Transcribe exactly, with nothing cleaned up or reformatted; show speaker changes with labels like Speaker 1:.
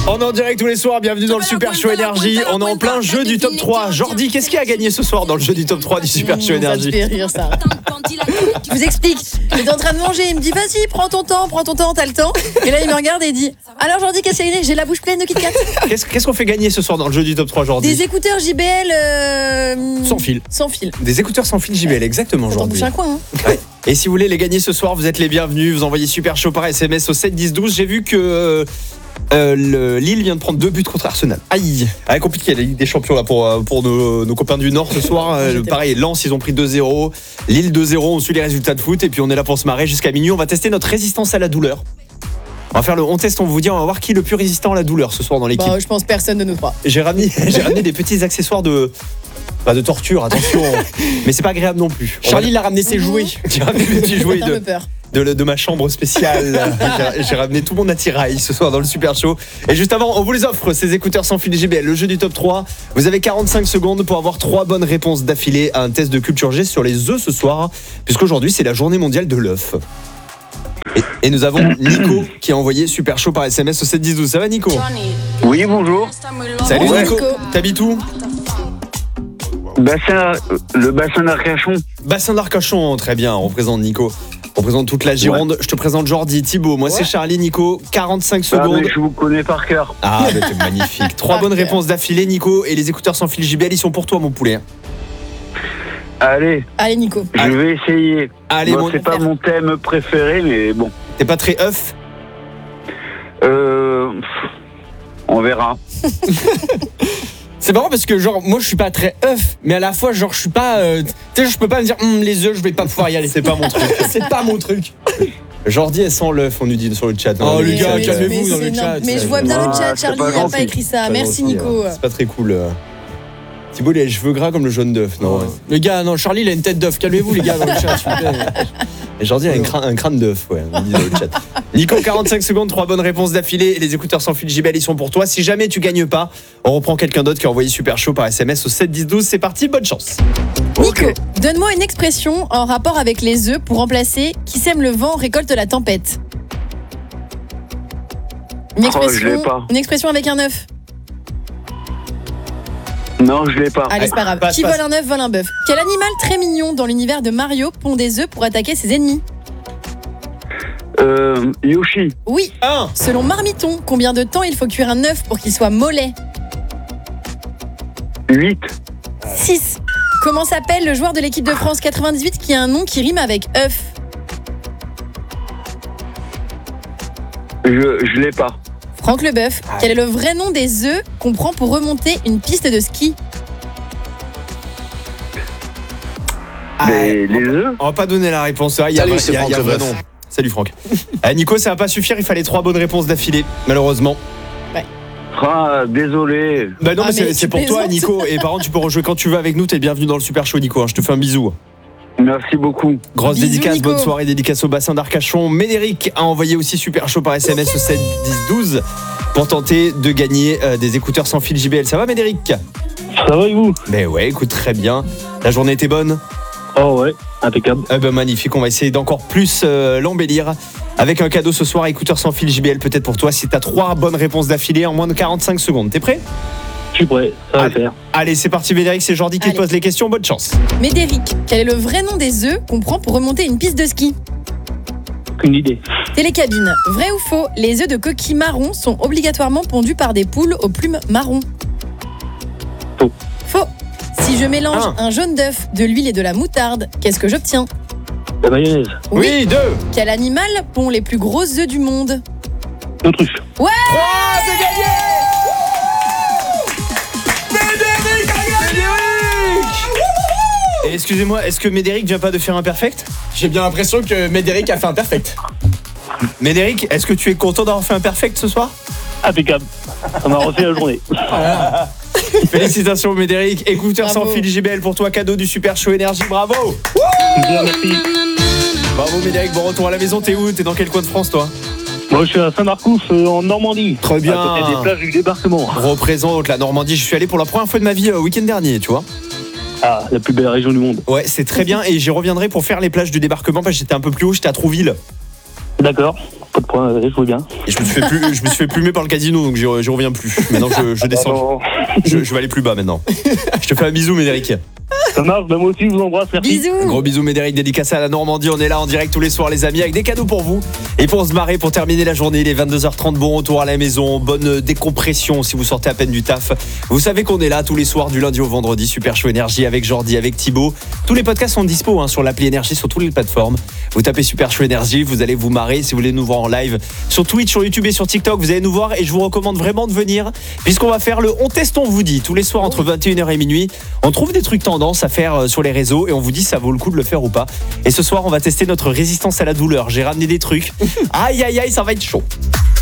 Speaker 1: On est en direct tous les soirs, bienvenue dans le Super Show Énergie. On est en plein jeu du top trois. Jordi, qu'est-ce qui a gagné ce soir dans le jeu du top trois du Super Show Énergie?
Speaker 2: Ça me fait rire ça. Je vous explique. J'étais en train de manger, il me dit vas-y, prends ton temps, prends ton temps, t'as le temps. Et là il me regarde et il dit alors Jordi, qu'est-ce qu'il y a gagné? J'ai la bouche pleine de Kit Kat.
Speaker 1: Qu'est-ce, qu'est-ce qu'on fait gagner ce soir dans le jeu du top trois, Jordi?
Speaker 2: Des écouteurs J B L euh...
Speaker 1: sans fil.
Speaker 2: Sans fil.
Speaker 1: Des écouteurs sans fil J B L, exactement,
Speaker 2: Ça t'en
Speaker 1: Jordi.
Speaker 2: bouge un coin, hein.
Speaker 1: Ouais. Et si vous voulez les gagner ce soir, vous êtes les bienvenus. Vous envoyez Super Show par S M S au sept dix douze. J'ai vu que euh, le, Lille vient de prendre deux buts contre Arsenal. Aïe, ah, compliqué la Ligue des Champions là pour, pour nos, nos copains du Nord ce soir. Euh, pareil, Lens, ils ont pris deux zéro. Lille deux zéro, on suit les résultats de foot et puis on est là pour se marrer jusqu'à minuit. On va tester notre résistance à la douleur. On va faire le on teste, on vous dit, on va voir qui est le plus résistant à la douleur ce soir dans l'équipe.
Speaker 2: Bah, je pense personne de nous trois.
Speaker 1: J'ai ramené, j'ai ramené des petits accessoires de... Pas de torture, attention. Mais c'est pas agréable non plus.
Speaker 3: Charlie, il a ramené ses jouets.
Speaker 1: J'ai ramené des petits jouets de,
Speaker 2: peur.
Speaker 1: de, de ma chambre spéciale. j'ai, j'ai ramené tout mon attirail ce soir dans le Super Show. Et juste avant, on vous les offre, ces écouteurs sans fil J B L, le jeu du top trois. Vous avez quarante-cinq secondes pour avoir trois bonnes réponses d'affilée à un test de culture G sur les œufs ce soir, puisqu'aujourd'hui c'est la journée mondiale de l'œuf. Et, et nous avons Nico qui a envoyé Super Show par S M S au sept dix douze. Ça va, Nico?
Speaker 4: Oui, bonjour.
Speaker 1: Salut,
Speaker 2: Bonjour,
Speaker 1: Nico.
Speaker 2: Nico.
Speaker 1: T'habites où?
Speaker 4: Bassin, le bassin d'Arcachon.
Speaker 1: Bassin d'Arcachon, très bien, on représente Nico. On représente toute la Gironde. Ouais. Je te présente Jordi, Thibaut. Moi, ouais. C'est Charlie, Nico. quarante-cinq secondes.
Speaker 4: Ah, mais je vous connais par cœur.
Speaker 1: Ah, bah, t'es magnifique. Trois bonnes réponses d'affilée, Nico. Et les écouteurs sans fil J B L, ils sont pour toi, mon poulet.
Speaker 4: Allez.
Speaker 2: Allez, Nico.
Speaker 4: Je
Speaker 1: Allez.
Speaker 4: vais essayer.
Speaker 1: Allez,
Speaker 4: bon,
Speaker 1: mon...
Speaker 4: c'est pas mon thème préféré, mais bon.
Speaker 1: T'es pas très œuf?
Speaker 4: Euh. On verra.
Speaker 3: C'est marrant parce que genre moi je suis pas très œuf, mais à la fois genre je suis pas euh, tu sais je peux pas me dire hm, les œufs je vais pas pouvoir y aller.
Speaker 1: C'est pas mon truc.
Speaker 3: C'est pas mon truc.
Speaker 1: Jordi elle sent l'œuf, on nous dit sur le chat.
Speaker 3: Oh les gars,
Speaker 2: mais,
Speaker 3: calmez-vous
Speaker 2: mais
Speaker 3: dans le
Speaker 2: non,
Speaker 3: chat.
Speaker 2: Mais je vois bien
Speaker 4: ah,
Speaker 2: le chat, Charlie, il a pas écrit ça. Merci
Speaker 1: gentil,
Speaker 2: Nico.
Speaker 1: C'est pas très cool. Thibaut il a les cheveux gras comme le jaune d'œuf. Non.
Speaker 3: Oh. Les gars, non, Charlie il a une tête d'œuf. Calmez-vous les gars dans le chat. S'il vous plaît.
Speaker 1: Et Jordi a un crâne, un crâne d'œuf, ouais, on dit dans le chat. Nico, quarante-cinq secondes, trois bonnes réponses d'affilée. Et les écouteurs sans fil J B L, ils sont pour toi. Si jamais tu gagnes pas, on reprend quelqu'un d'autre qui a envoyé Super Show par S M S au sept dix douze. C'est parti, bonne chance.
Speaker 2: Nico,
Speaker 4: Okay.
Speaker 2: donne-moi une expression en rapport avec les œufs pour remplacer qui sème le vent récolte la tempête. Une
Speaker 4: Oh, je
Speaker 2: expression,
Speaker 4: l'ai pas.
Speaker 2: une expression avec un œuf.
Speaker 4: Non, je l'ai pas.
Speaker 2: Allez, c'est pas grave.
Speaker 1: passe,
Speaker 2: Qui
Speaker 1: passe.
Speaker 2: vole un œuf vole un bœuf. Quel animal très mignon dans l'univers de Mario pond des œufs pour attaquer ses ennemis?
Speaker 4: Euh. Yoshi.
Speaker 2: Oui.
Speaker 1: un.
Speaker 2: Selon Marmiton, combien de temps il faut cuire un œuf pour qu'il soit mollet?
Speaker 4: huit.
Speaker 2: six. Comment s'appelle le joueur de l'équipe de France quatre-vingt-dix-huit qui a un nom qui rime avec œuf?
Speaker 4: Je, je l'ai pas.
Speaker 2: Franck Leboeuf. Quel est le vrai nom des œufs qu'on prend pour remonter une piste de ski?
Speaker 4: Les, les œufs.
Speaker 1: On va pas donner la réponse. Il y a,
Speaker 5: Salut,
Speaker 1: il y a-
Speaker 5: c'est
Speaker 1: il y a
Speaker 5: Franck
Speaker 1: un vrai
Speaker 5: Leboeuf.
Speaker 1: nom. Salut Franck. Ah, Nico, ça va pas suffire. Il fallait trois bonnes réponses d'affilée, malheureusement.
Speaker 4: Ah, désolé.
Speaker 1: Bah non,
Speaker 2: Ah,
Speaker 1: mais
Speaker 2: mais
Speaker 1: c'est,
Speaker 2: tu
Speaker 1: c'est pour toi,
Speaker 2: plaisantes.
Speaker 1: Nico. Et par contre, tu peux rejouer quand tu veux avec nous. T'es bienvenu dans le Super Show, Nico. Je te fais un bisou.
Speaker 4: Merci beaucoup.
Speaker 1: Grosse
Speaker 2: Bisous,
Speaker 1: dédicace,
Speaker 2: Nico.
Speaker 1: bonne soirée, dédicace au bassin d'Arcachon. Médéric a envoyé aussi Super Show par S M S au sept dix douze pour tenter de gagner euh, des écouteurs sans fil J B L. Ça va, Médéric?
Speaker 4: Ça va et vous?
Speaker 1: Ben ouais, écoute, très bien. La journée était bonne?
Speaker 4: Oh ouais, impeccable.
Speaker 1: Eh ben magnifique, on va essayer d'encore plus euh, l'embellir avec un cadeau ce soir, écouteurs sans fil J B L peut-être pour toi si t'as trois bonnes réponses d'affilée en moins de quarante-cinq secondes. T'es prêt?
Speaker 4: Je suis prêt, ça
Speaker 1: va le faire. Allez, c'est parti, Médéric, c'est Jordi qui te
Speaker 2: Allez.
Speaker 1: pose les questions. Bonne chance.
Speaker 2: Médéric, quel est le vrai nom des œufs qu'on prend pour remonter une piste de ski?
Speaker 4: Aucune idée.
Speaker 2: Télécabine, vrai ou faux? Les œufs de coquille marron sont obligatoirement pondus par des poules aux plumes marron.
Speaker 4: Faux.
Speaker 2: Faux. Si je mélange
Speaker 1: Un.
Speaker 2: un jaune d'œuf, de l'huile et de la moutarde, qu'est-ce que j'obtiens?
Speaker 4: La mayonnaise.
Speaker 1: Oui, deux.
Speaker 2: Quel animal pond les plus gros œufs du monde?
Speaker 4: L'autruche.
Speaker 2: Ouais.
Speaker 1: trois, c'est gagné. Médéric a gagné. Et excusez-moi, est-ce que Médéric vient pas de faire un perfect?
Speaker 3: J'ai bien l'impression que Médéric a fait un perfect.
Speaker 1: Médéric, est-ce que tu es content d'avoir fait un perfect ce soir?
Speaker 4: Impeccable. Ça m'a refait la journée.
Speaker 1: Félicitations Médéric, écouteurs
Speaker 2: Bravo.
Speaker 1: sans fil J B L pour toi, cadeau du Super Show Énergie, bravo.
Speaker 4: Bien, merci.
Speaker 1: Bravo Médéric, bon retour à la maison, t'es où? T'es dans quel coin de France toi?
Speaker 4: Moi, je suis à Saint-Marcouf, euh, en Normandie.
Speaker 1: Très bien.
Speaker 4: À côté des plages du débarquement.
Speaker 1: Représente la Normandie, je suis allé pour la première fois de ma vie euh, week-end dernier, tu vois.
Speaker 4: Ah, la plus belle région du monde.
Speaker 1: Ouais, c'est très bien et j'y reviendrai pour faire les plages du débarquement parce que j'étais un peu plus haut, j'étais à Trouville.
Speaker 4: D'accord. Pas de problème, je jouais bien.
Speaker 1: Et je me suis fait, plus, je me suis fait plumer par le casino, donc j'y j'y reviens plus. Maintenant, je, je descends.
Speaker 4: Alors,
Speaker 1: Je, je vais aller plus bas maintenant. Je te fais un bisou, Médéric.
Speaker 4: ça marche, ben moi aussi, je vous embrasse, merci.
Speaker 2: Bisous.
Speaker 1: Un gros bisou, Médéric, dédicacé à la Normandie. On est là en direct tous les soirs, les amis, avec des cadeaux pour vous. Et pour se marrer, pour terminer la journée, il est vingt-deux heures trente, bon retour à la maison, bonne décompression si vous sortez à peine du taf. Vous savez qu'on est là tous les soirs, du lundi au vendredi, Super Show Énergie avec Jordi, avec Thibaut. Tous les podcasts sont dispo hein, sur l'appli Énergie, sur toutes les plateformes. Vous tapez Super Show Énergie, vous allez vous marrer. Si vous voulez nous voir en live sur Twitch, sur YouTube et sur TikTok, vous allez nous voir et je vous recommande vraiment de venir puisqu'on va faire le On Teste, on vous dit tous les soirs entre vingt et une heures et minuit. On trouve des trucs tendance à faire sur les réseaux et on vous dit si ça vaut le coup de le faire ou pas. Et ce soir, on va tester notre résistance à la douleur. J'ai ramené des trucs. Aïe aïe aïe, ça va être chaud.